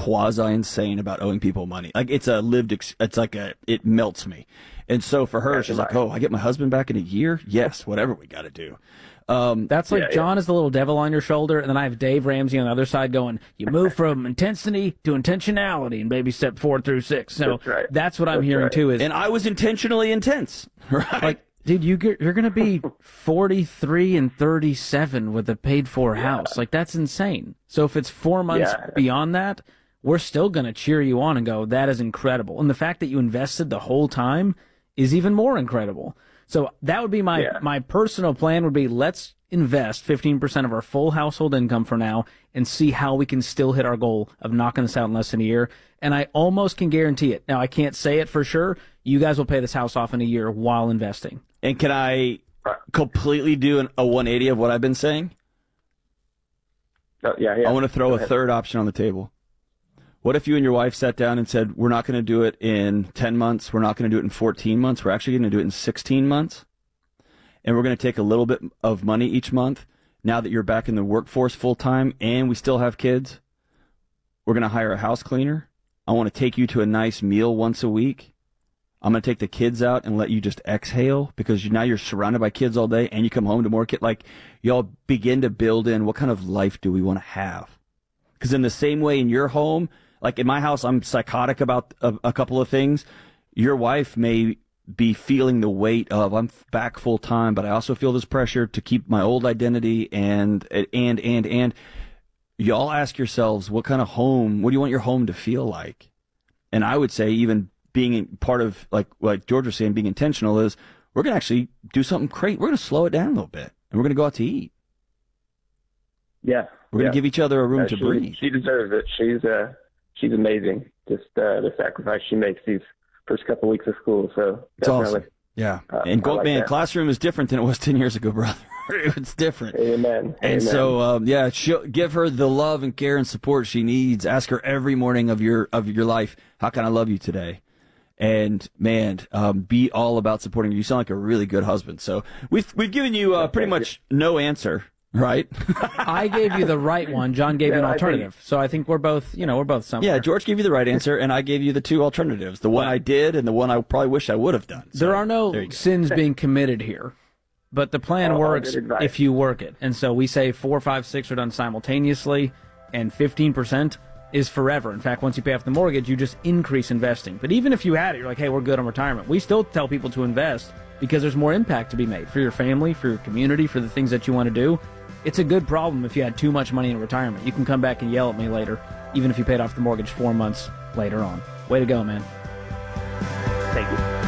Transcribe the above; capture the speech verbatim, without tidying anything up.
quasi-insane about owing people money. Like, it's a lived, ex- it's like a, it melts me. And so for her, That's she's right. like, oh, I get my husband back in a year? Yes, whatever we got to do. Um, That's like Yeah, yeah. John is the little devil on your shoulder, and then I have Dave Ramsey on the other side going, you move from intensity to intentionality in baby step four through six. So That's right. that's what I'm That's hearing right. too is, and I was intentionally intense, right? like, dude, you get, you're going to be forty-three and thirty-seven with a paid-for house. Like, that's insane. So if it's four months Yeah. beyond that, we're still going to cheer you on and go, that is incredible. And the fact that you invested the whole time is even more incredible. So that would be my, Yeah. my personal plan would be, let's invest fifteen percent of our full household income for now and see how we can still hit our goal of knocking this out in less than a year. And I almost can guarantee it. Now, I can't say it for sure. You guys will pay this house off in a year while investing. And can I completely do an, a one eighty of what I've been saying? Oh, yeah, yeah. I want to throw Go a ahead. third option on the table. What if you and your wife sat down and said, we're not going to do it in ten months, we're not going to do it in fourteen months, we're actually going to do it in sixteen months, and we're going to take a little bit of money each month, now that you're back in the workforce full-time and we still have kids, we're going to hire a house cleaner. I want to take you to a nice meal once a week. I'm going to take the kids out and let you just exhale because you, now you're surrounded by kids all day and you come home to more kids. Like, y'all begin to build in what kind of life do we want to have? Because in the same way in your home, like in my house, I'm psychotic about a, a couple of things. Your wife may be feeling the weight of, I'm back full time, but I also feel this pressure to keep my old identity and, and, and, and. Y'all ask yourselves, what kind of home, what do you want your home to feel like? And I would say even being part of, like like George was saying, being intentional is, we're going to actually do something great. We're going to slow it down a little bit, and we're going to go out to eat. Yeah. We're going yeah. to give each other a room Uh, to she, breathe. She deserves it. She's uh, she's amazing. Just uh, the sacrifice she makes these first couple weeks of school. So It's definitely. awesome. Yeah. Uh, and I go, like man, that. classroom is different than it was ten years ago, brother. It's different. Amen. And Amen. so, um, yeah, she'll, give her the love and care and support she needs. Ask her every morning of your of your life, how can I love you today? And man, um, be all about supporting her. You sound like a really good husband. So we've we've given you uh, pretty much no answer, right? I gave you the right one. John gave you an Yeah, I think- alternative. So I think we're both, you know, we're both somewhere. Yeah, George gave you the right answer, and I gave you the two alternatives: the one I did, and the one I probably wish I would have done. So, There are there no you go. sins being committed here, but the plan All- all works good advice. if you work it. And so we say four, five, six are done simultaneously, and fifteen percent is forever. In fact, once you pay off the mortgage, you just increase investing. But even if you had it, you're like, hey, we're good on retirement. We still tell people to invest because there's more impact to be made for your family, for your community, for the things that you want to do. It's a good problem if you had too much money in retirement. You can come back and yell at me later, even if you paid off the mortgage four months later on. Way to go, man. Thank you.